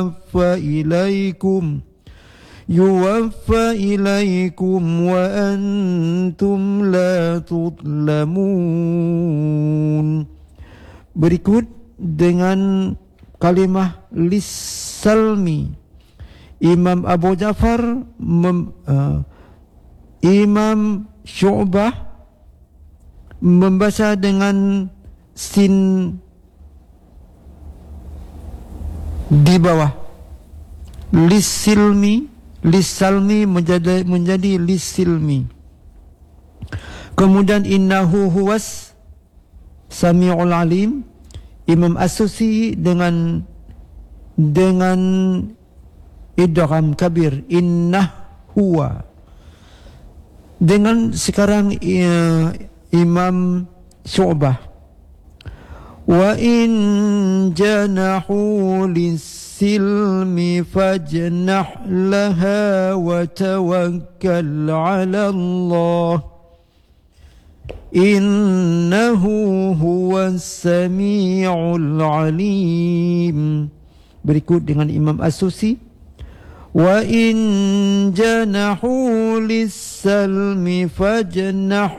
يوفى إليكم وأنتم لا تظلمون. Berikut dengan kalimah lissalmi, Imam Abu Ja'far Imam Syu'bah membaca dengan sin di bawah. Lissalmi menjadi lissilmi. Kemudian innahu huwas sami'ul alim, Imam As-Susi dengan idgham kabir, innah huwa. Dengan sekarang Imam Syu'bah, wa in janahu lis-silmi fajnah laha wa tawakkal 'ala Allah innahu huwas sami'ul alim. Berikut dengan Imam As-Susi, wa in janahu lis-salmi fajnah